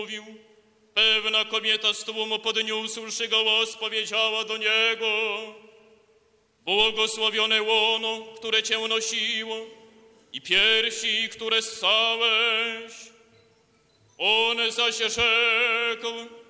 mówił. Pewna kobieta z tłumu podniósłszy głos, powiedziała do niego: błogosławione łono, które cię nosiło, i piersi, które ssałeś. On zaś rzekł: